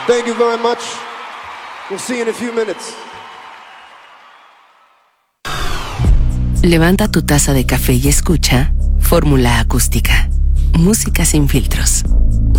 Thank you very much. We'll see you in a few minutes. Levanta tu taza de café y escucha Fórmula Acústica. Música sin filtros.